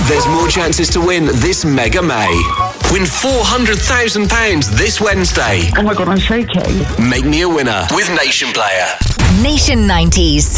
There's more chances to win this Mega May. Win £400,000 this Wednesday. Oh my God, I'm shaking. Make me a winner with Nation Player. Nation 90s.